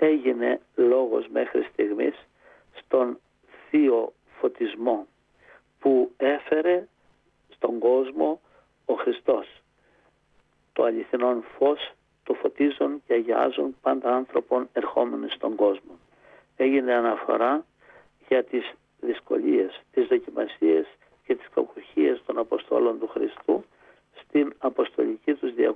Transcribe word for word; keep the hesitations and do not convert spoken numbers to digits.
έγινε λόγος μέχρι στιγμής στον θείο φωτισμό που έφερε στον κόσμο ο Χριστός. Το αληθινόν φως το φωτίζουν και αγιάζουν πάντα άνθρωπον ερχόμενοι στον κόσμο. Έγινε αναφορά για τις δυσκολίες, τις δοκιμασίες και τις κακουχίες των Αποστόλων του Χριστού στην αποστολική τους